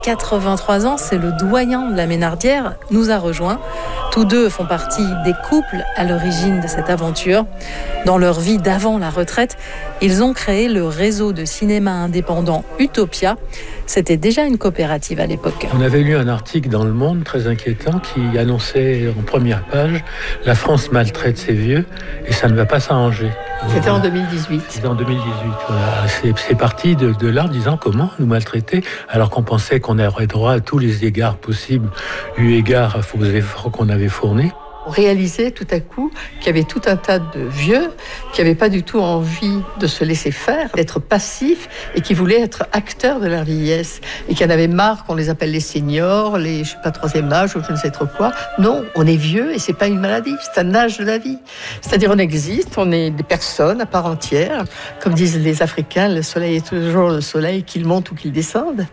83 ans, c'est le doyen de la Ménardière, nous a rejoints. Tous deux font partie des couples à l'origine de cette aventure. Dans leur vie d'avant la retraite, ils ont créé le réseau de cinéma indépendant Utopia. C'était déjà une coopérative à l'époque. On avait lu un article dans Le Monde très inquiétant qui annonçait en première page « La France maltraite ses vieux et ça ne va pas s'arranger ». C'était en 2018. C'était en 2018, voilà. C'est parti de là en disant comment nous maltraiter alors qu'on pensait qu'on aurait droit à tous les égards possibles eu égard aux efforts qu'on avait fournis. On réalisait tout à coup qu'il y avait tout un tas de vieux qui n'avaient pas du tout envie de se laisser faire, d'être passifs et qui voulaient être acteurs de leur vieillesse et qui en avaient marre qu'on les appelle les seniors, les troisième âge ou je ne sais trop quoi. Non, on est vieux et c'est pas une maladie, c'est un âge de la vie. C'est-à-dire on existe, on est des personnes à part entière. Comme disent les Africains, le soleil est toujours le soleil, qu'il monte ou qu'il descende.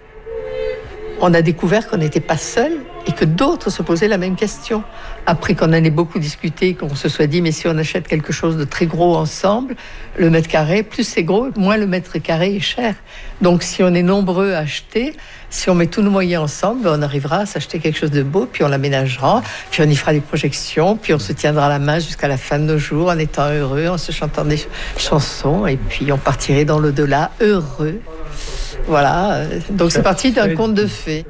On a découvert qu'on n'était pas seul et que d'autres se posaient la même question. Après qu'on en ait beaucoup discuté, qu'on se soit dit, mais si on achète quelque chose de très gros ensemble, le mètre carré, plus c'est gros, moins le mètre carré est cher. Donc si on est nombreux à acheter, si on met tous nos moyens ensemble, on arrivera à s'acheter quelque chose de beau, puis on l'aménagera, puis on y fera des projections, puis on se tiendra la main jusqu'à la fin de nos jours en étant heureux, en se chantant des chansons, et puis on partirait dans l'au-delà heureux. Voilà, donc c'est parti d'un conte de fées.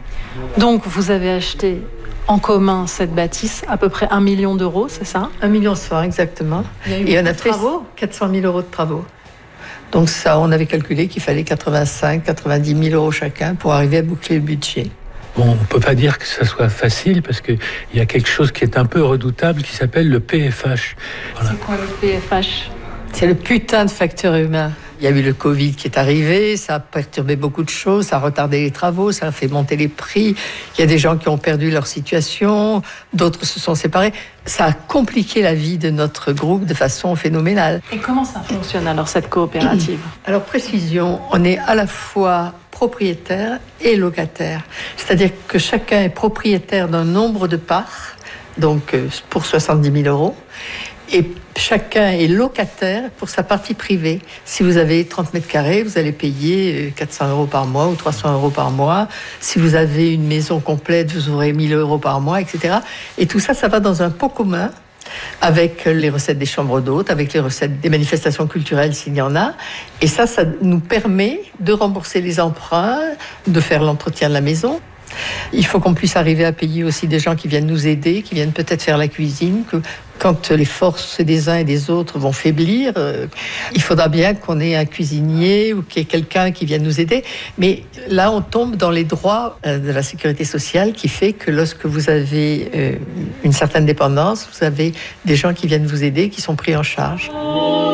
Donc vous avez acheté en commun cette bâtisse, à peu près 1 million d'euros, c'est ça ? 1,1 million, exactement. Et on a fait 400 000 euros de travaux. Donc ça, on avait calculé qu'il fallait 85-90 000 euros chacun pour arriver à boucler le budget. Bon, on ne peut pas dire que ça soit facile parce qu'il y a quelque chose qui est un peu redoutable qui s'appelle le PFH. Voilà. C'est quoi le PFH ? C'est le putain de facteur humain. Il y a eu le Covid qui est arrivé, ça a perturbé beaucoup de choses, ça a retardé les travaux, ça a fait monter les prix. Il y a des gens qui ont perdu leur situation, d'autres se sont séparés. Ça a compliqué la vie de notre groupe de façon phénoménale. Et comment ça fonctionne alors, cette coopérative ? Alors, précision, on est à la fois propriétaire et locataire. C'est-à-dire que chacun est propriétaire d'un nombre de parts, donc pour 70 000 euros. Et chacun est locataire pour sa partie privée. Si vous avez 30 mètres carrés, vous allez payer 400 euros par mois ou 300 euros par mois. Si vous avez une maison complète, vous aurez 1000 euros par mois, etc. Et tout ça, ça va dans un pot commun avec les recettes des chambres d'hôtes, avec les recettes des manifestations culturelles s'il y en a. Et ça nous permet de rembourser les emprunts, de faire l'entretien de la maison. Il faut qu'on puisse arriver à payer aussi des gens qui viennent nous aider, qui viennent peut-être faire la cuisine, que quand les forces des uns et des autres vont faiblir, il faudra bien qu'on ait un cuisinier ou qu'il y ait quelqu'un qui vienne nous aider. Mais là, on tombe dans les droits de la sécurité sociale qui fait que lorsque vous avez une certaine dépendance, vous avez des gens qui viennent vous aider, qui sont pris en charge.